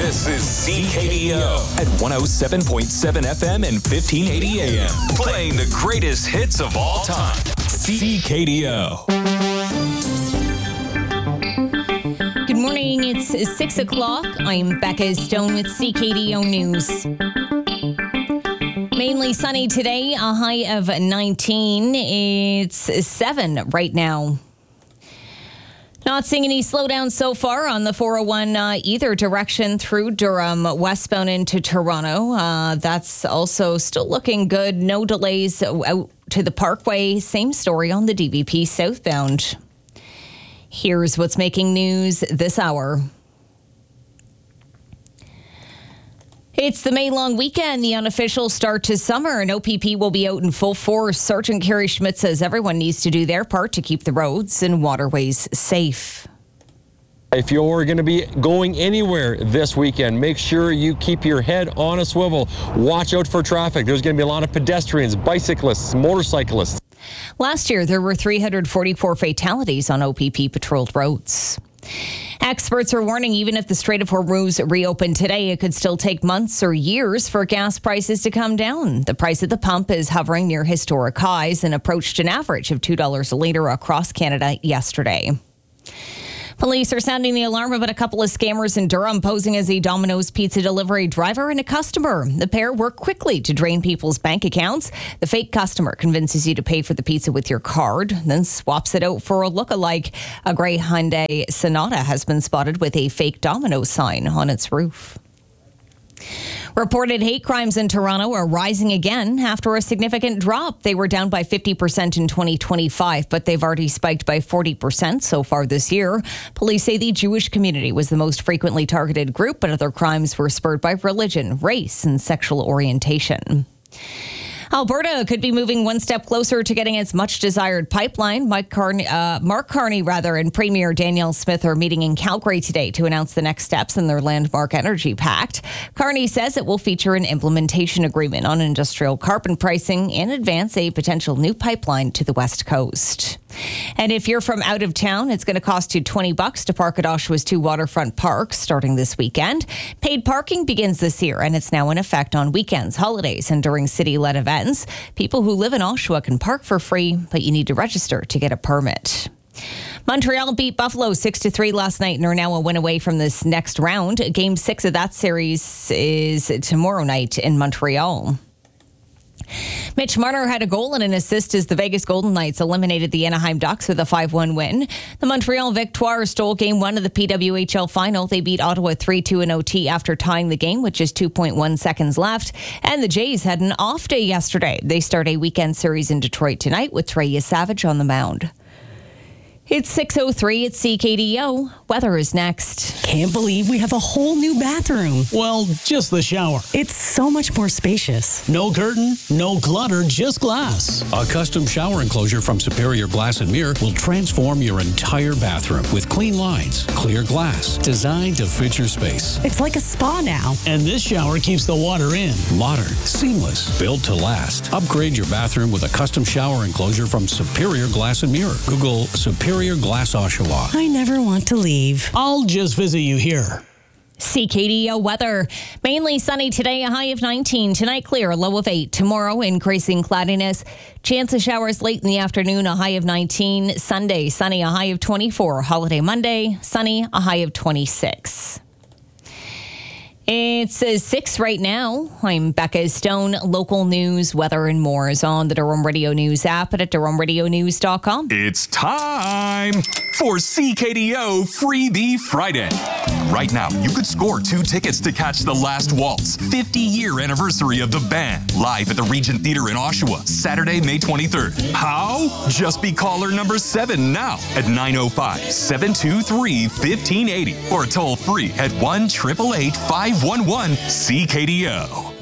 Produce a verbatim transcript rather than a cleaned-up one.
This is C K D O at one oh seven point seven F M and fifteen eighty A M. Playing the greatest hits of all time. C K D O. Good morning. It's six o'clock. I'm Becca Stone with C K D O News. Mainly sunny today, a high of nineteen. It's seven right now. Not seeing any slowdown so far on the four oh one uh, either direction through Durham, westbound into Toronto. Uh, that's also still looking good. No delays out to the Parkway. Same story on the D V P southbound. Here's what's making news this hour. It's the May long weekend, the unofficial start to summer, and O P P will be out in full force. Sergeant Carrie Schmidt says everyone needs to do their part to keep the roads and waterways safe. If you're going to be going anywhere this weekend, make sure you keep your head on a swivel. Watch out for traffic. There's going to be a lot of pedestrians, bicyclists, motorcyclists. Last year, there were three hundred forty-four fatalities on O P P patrolled roads. Experts are warning even if the Strait of Hormuz reopened today, it could still take months or years for gas prices to come down. The price at the pump is hovering near historic highs and approached an average of two dollars a litre across Canada yesterday. Police are sounding the alarm about a couple of scammers in Durham posing as a Domino's pizza delivery driver and a customer. The pair work quickly to drain people's bank accounts. The fake customer convinces you to pay for the pizza with your card, then swaps it out for a look-alike. A grey Hyundai Sonata has been spotted with a fake Domino's sign on its roof. Reported hate crimes in Toronto are rising again after a significant drop. They were down by fifty percent in twenty twenty-five, but they've already spiked by forty percent so far this year. Police say the Jewish community was the most frequently targeted group, but other crimes were spurred by religion, race, and sexual orientation. Alberta could be moving one step closer to getting its much-desired pipeline. Mike Carney, uh, Mark Carney, rather, and Premier Danielle Smith are meeting in Calgary today to announce the next steps in their landmark energy pact. Carney says it will feature an implementation agreement on industrial carbon pricing and advance a potential new pipeline to the West Coast. And if you're from out of town, it's going to cost you twenty bucks to park at Oshawa's two waterfront parks starting this weekend. Paid parking begins this year, and it's now in effect on weekends, holidays, and during city-led events. People who live in Oshawa can park for free, but you need to register to get a permit. Montreal beat Buffalo six to three last night and are now a win away from this next round. Game six of that series is tomorrow night in Montreal. Mitch Marner had a goal and an assist as the Vegas Golden Knights eliminated the Anaheim Ducks with a five one win. The Montreal Victoire stole game one of the P W H L final. They beat Ottawa three two in O T after tying the game with just two point one seconds left. And the Jays had an off day yesterday. They start a weekend series in Detroit tonight with Trey Savage on the mound. It's six oh three at C K D O. Weather is next. Can't believe we have a whole new bathroom. Well, just the shower. It's so much more spacious. No curtain, no clutter, just glass. A custom shower enclosure from Superior Glass and Mirror will transform your entire bathroom with clean lines, clear glass, designed to fit your space. It's like a spa now. And this shower keeps the water in. Modern, seamless, built to last. Upgrade your bathroom with a custom shower enclosure from Superior Glass and Mirror. Google Superior Glass Oshawa. I never want to leave. I'll just visit you here. C K D O weather. Mainly sunny today, a high of nineteen. Tonight clear, a low of eight. Tomorrow increasing cloudiness. Chance of showers late in the afternoon, a high of nineteen. Sunday sunny, a high of twenty-four. Holiday Monday sunny, a high of twenty-six. It says six right now. I'm Becca Stone. Local news, weather, and more is on the Durham Radio News app and at durham radio news dot com. It's time for C K D O Freebie Friday. Right now, you could score two tickets to catch The Last Waltz, fifty-year anniversary of the band, live at the Regent Theatre in Oshawa, Saturday, May twenty-third. How? Just be caller number seven now at nine oh five, seven two three, fifteen eighty or toll free at one eight eight eight, five one one, C K D O.